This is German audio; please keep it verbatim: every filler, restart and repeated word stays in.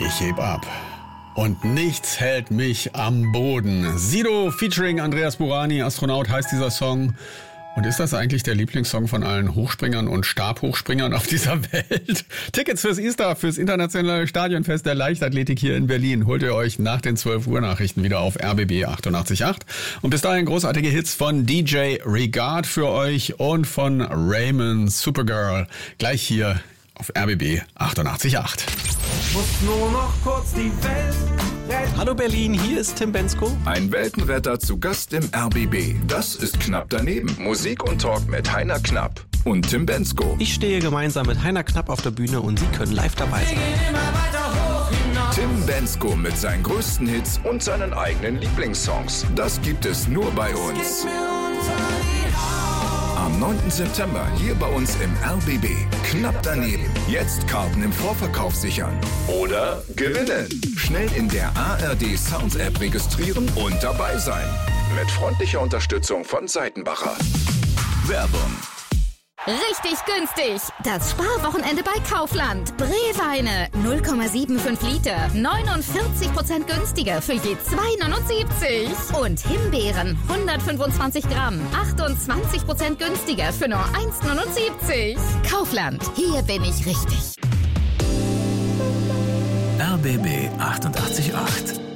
Ich heb ab. Und nichts hält mich am Boden. Sido featuring Andreas Burani, Astronaut heißt dieser Song. Und ist das eigentlich der Lieblingssong von allen Hochspringern und Stabhochspringern auf dieser Welt? Tickets fürs Easter, fürs internationale Stadionfest der Leichtathletik hier in Berlin holt ihr euch nach den zwölf Uhr Nachrichten wieder auf R B B achtundachtzig Komma acht. Und bis dahin großartige Hits von D J Regard für euch und von Raymond Supergirl. Gleich hier auf R B B achtundachtzig Komma acht. Muss nur noch kurz die Welt retten. Hallo Berlin, hier ist Tim Bensko. Ein Weltenretter zu Gast im R B B. Das ist Knapp daneben. Musik und Talk mit Heiner Knapp und Tim Bensko. Ich stehe gemeinsam mit Heiner Knapp auf der Bühne und Sie können live dabei sein. Immer weiter hoch hinaus. Tim Bensko mit seinen größten Hits und seinen eigenen Lieblingssongs. Das gibt es nur bei uns. Am neunten September hier bei uns im R B B. Knapp daneben. Jetzt Karten im Vorverkauf sichern. Oder gewinnen. Schnell in der A R D Sounds App registrieren und dabei sein. Mit freundlicher Unterstützung von Seitenbacher. Werbung. Richtig günstig. Das Sparwochenende bei Kaufland. Breweine null Komma fünfundsiebzig Liter. neunundvierzig Prozent günstiger für je zwei Komma neunundsiebzig. Und Himbeeren hundertfünfundzwanzig Gramm. achtundzwanzig Prozent günstiger für nur eins Komma neunundsiebzig. Kaufland. Hier bin ich richtig. R B B achtundachtzig Komma acht.